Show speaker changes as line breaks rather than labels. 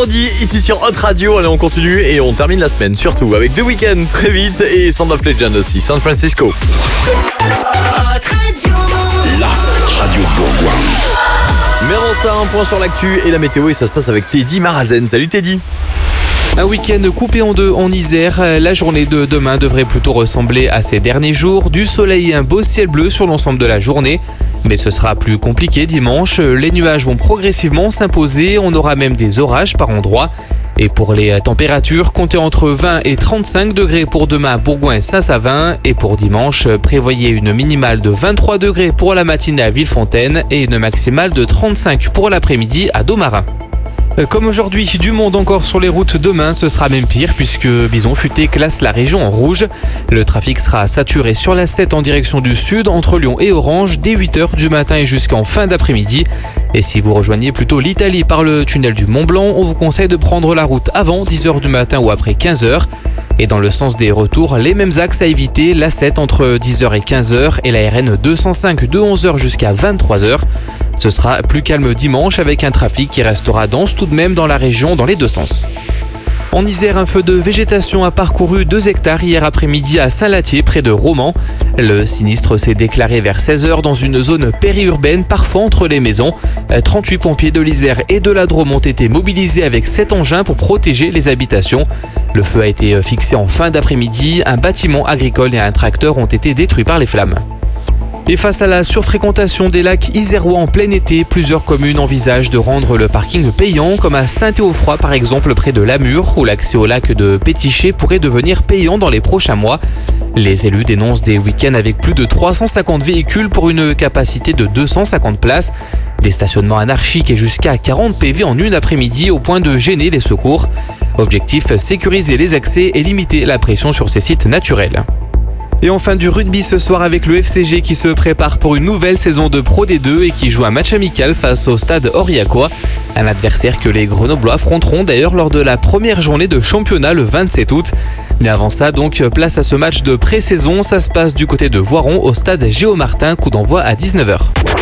vendredi, ici sur Hot Radio. Allez, on continue et on termine la semaine, surtout avec The Weeknd très vite et Sound of Legend aussi, San Francisco.
Hot Radio.
La radio Bourgoin.
Mais avant ça, un point sur l'actu et la météo, et ça se passe avec Teddy Marazen. Salut Teddy.
Un week-end coupé en deux en Isère. La journée de demain devrait plutôt ressembler à ces derniers jours. Du soleil et un beau ciel bleu sur l'ensemble de la journée. Mais ce sera plus compliqué dimanche. Les nuages vont progressivement s'imposer. On aura même des orages par endroits. Et pour les températures, comptez entre 20 et 35 degrés pour demain à Bourgoin et Saint-Savin. Et pour dimanche, prévoyez une minimale de 23 degrés pour la matinée à Villefontaine et une maximale de 35 pour l'après-midi à Domarin. Comme aujourd'hui, du monde encore sur les routes demain, ce sera même pire puisque Bison Futé classe la région en rouge. Le trafic sera saturé sur la 7 en direction du sud entre Lyon et Orange dès 8h du matin et jusqu'en fin d'après-midi. Et si vous rejoignez plutôt l'Italie par le tunnel du Mont Blanc, on vous conseille de prendre la route avant 10h du matin ou après 15h. Et dans le sens des retours, les mêmes axes à éviter, la 7 entre 10h et 15h et la RN 205 de 11h jusqu'à 23h. Ce sera plus calme dimanche avec un trafic qui restera dense tout de même dans la région dans les deux sens. En Isère, un feu de végétation a parcouru 2 hectares hier après-midi à Saint-Latier, près de Romans. Le sinistre s'est déclaré vers 16h dans une zone périurbaine, parfois entre les maisons. 38 pompiers de l'Isère et de la Drôme ont été mobilisés avec 7 engins pour protéger les habitations. Le feu a été fixé en fin d'après-midi. Un bâtiment agricole et un tracteur ont été détruits par les flammes. Et face à la surfréquentation des lacs isérois en plein été, plusieurs communes envisagent de rendre le parking payant, comme à Saint-Théophroy par exemple près de Lamure, où l'accès au lac de Pétichet pourrait devenir payant dans les prochains mois. Les élus dénoncent des week-ends avec plus de 350 véhicules pour une capacité de 250 places. Des stationnements anarchiques et jusqu'à 40 PV en une après-midi au point de gêner les secours. Objectif, sécuriser les accès et limiter la pression sur ces sites naturels. Et enfin du rugby ce soir avec le FCG qui se prépare pour une nouvelle saison de Pro D2 et qui joue un match amical face au stade Aurillacois. Un adversaire que les Grenoblois affronteront d'ailleurs lors de la première journée de championnat le 27 août. Mais avant ça, donc, place à ce match de pré-saison. Ça se passe du côté de Voiron au stade Géomartin, coup d'envoi à 19h.